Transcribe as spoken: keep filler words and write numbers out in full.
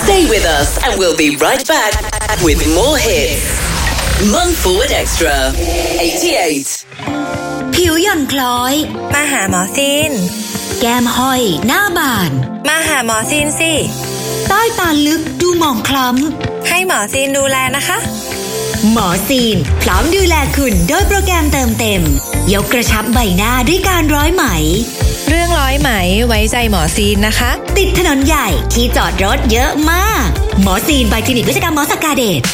Stay with us and we'll be right back with more hits. Month Forward Extra eighty-eight. ผิวหย่อนคล้อยมาหาหมอซีนแก้มห้อยหน้าบานมาหาหมอซีนสิใต้ตาลึกดูหมองคล้ำให้หมอซีนดูแลนะคะหมอซีนพร้อมดูแลคุณโดยโปรแกรมเติมเต็มยกกระชับใบหน้าด้วยการร้อยไหมเรื่องร้อยไหมไว้ใจหมอซีนนะคะติดถนนใหญ่ที่จอดรถเยอะมากหมอซีน by คลินิกวิศวกรรมหมอสกาเดช